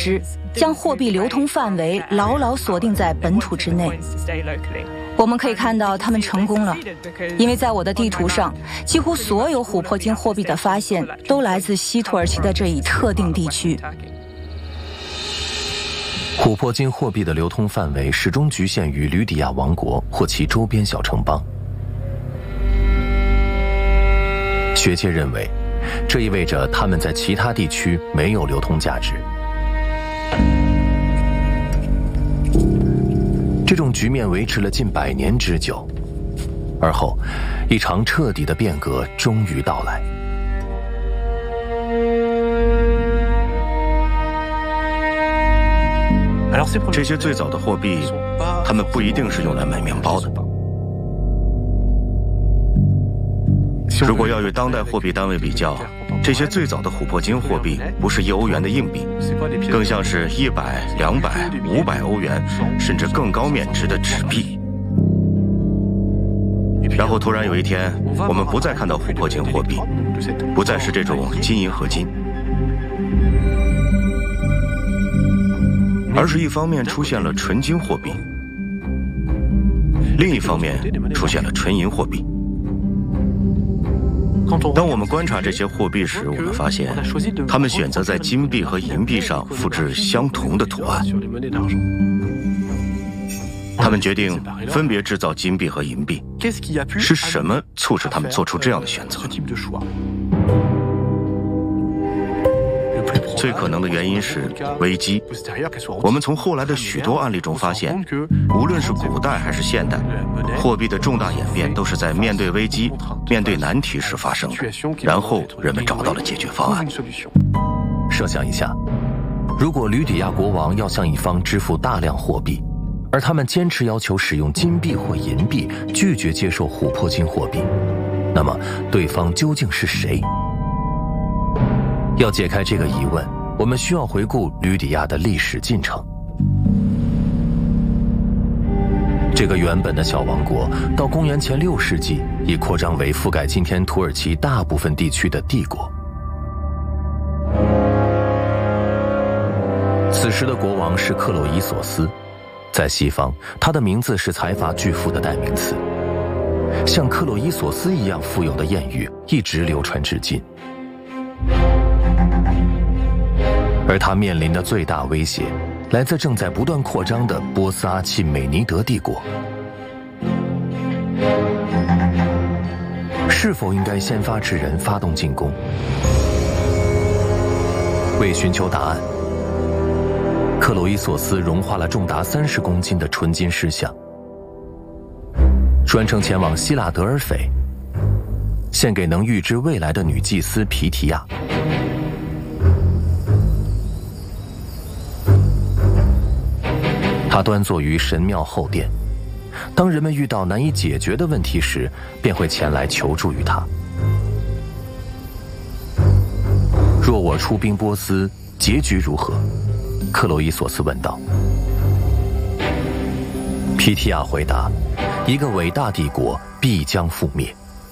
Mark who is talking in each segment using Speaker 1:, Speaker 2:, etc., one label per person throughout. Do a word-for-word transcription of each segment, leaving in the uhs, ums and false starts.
Speaker 1: 之，将货币流通范围牢牢锁定在本土之内。我们可以看到他们成功了，因为在我的地图上，几乎所有琥珀金货币的发现都来自西土耳其的这一特定地区。
Speaker 2: 琥珀金货币的流通范围始终局限于吕底亚王国或其周边小城邦。学界认为，这意味着他们在其他地区没有流通价值。这种局面维持了近百年之久，而后，一场彻底的变革终于到来。
Speaker 3: 这些最早的货币，它们不一定是用来买面包的。如果要与当代货币单位比较，这些最早的琥珀金货币不是一欧元的硬币，更像是一百、两百、五百欧元，甚至更高面值的纸币。然后突然有一天，我们不再看到琥珀金货币，不再是这种金银合金，而是一方面出现了纯金货币，另一方面出现了纯银货币。当我们观察这些货币时，我们发现，他们选择在金币和银币上复制相同的图案。他们决定分别制造金币和银币，是什么促使他们做出这样的选择？最可能的原因是危机。我们从后来的许多案例中发现，无论是古代还是现代，货币的重大演变都是在面对危机、面对难题时发生的，然后人们找到了解决方案。
Speaker 2: 设想一下，如果吕底亚国王要向一方支付大量货币，而他们坚持要求使用金币或银币，拒绝接受琥珀金货币，那么对方究竟是谁？要解开这个疑问，我们需要回顾吕底亚的历史进程。这个原本的小王国，到公元前六世纪已扩张为覆盖今天土耳其大部分地区的帝国。此时的国王是克洛伊索斯，在西方，他的名字是财阀巨富的代名词。像克洛伊索斯一样富有的谚语一直流传至今。而他面临的最大威胁来自正在不断扩张的波斯阿契美尼德帝国。是否应该先发制人发动进攻？为寻求答案，克洛伊索斯融化了重达三十公斤的纯金狮像，专程前往希腊德尔斐，献给能预知未来的女祭司皮提亚。他端坐于神庙后殿，当人们遇到难以解决的问题时，便会前来求助于他。若我出兵波斯，结局如何？克洛伊索斯问道。皮提亚回答：一个伟大帝国必将覆灭。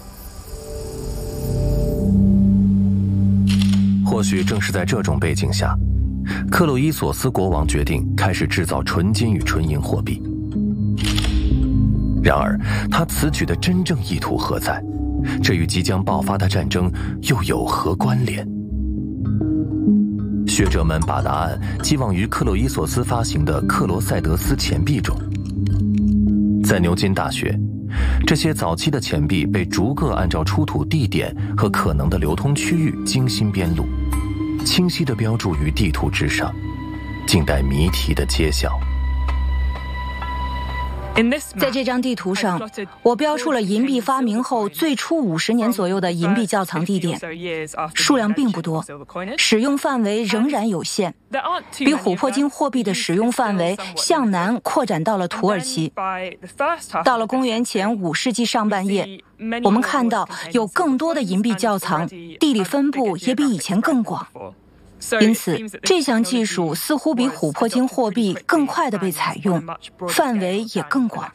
Speaker 2: 或许正是在这种背景下，克洛伊索斯国王决定开始制造纯金与纯银货币。然而，他此举的真正意图何在？这与即将爆发的战争又有何关联？学者们把答案寄望于克洛伊索斯发行的克罗塞德斯钱币中。在牛津大学，这些早期的钱币被逐个按照出土地点和可能的流通区域精心编录，清晰地标注于地图之上，静待谜题的揭晓。
Speaker 1: 在这张地图上，我标出了银币发明后最初五十年左右的银币窖藏地点，数量并不多，使用范围仍然有限，比琥珀金货币的使用范围向南扩展到了土耳其。到了公元前五世纪上半叶，我们看到有更多的银币窖藏，地理分布也比以前更广。因此，这项技术似乎比琥珀金货币更快地被采用，范围也更广。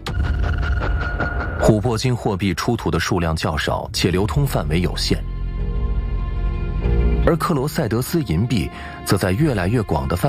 Speaker 2: 琥珀金货币出土的数量较少，且流通范围有限，而克罗塞德斯银币则在越来越广的范围